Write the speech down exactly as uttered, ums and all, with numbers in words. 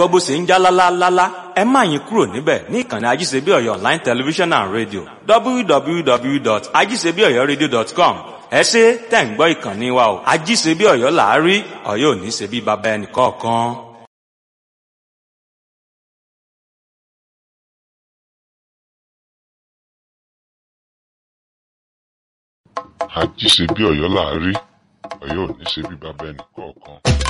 gbọ́ bó ṣe ń já lálálálá ẹ má yín kúrò níbẹ̀ ní ìkànnì ajíṣebí ọ̀yọ́ online television and radio w w w dot ajíṣebí ọ̀yọ́ radio dot com ẹ ṣé tẹ̀ ń gbọ́ ìkànnì wa o ajíṣebí ọ̀yọ́ làárí ọ̀yọ́ ò ní ṣe bí baba ẹnì kọ̀ọ̀kan. Àjíṣebí Ọ̀yọ́ là á rí, Ọ̀yọ́ ò ní ṣe bí baba ẹnì kọ̀ọ̀kan.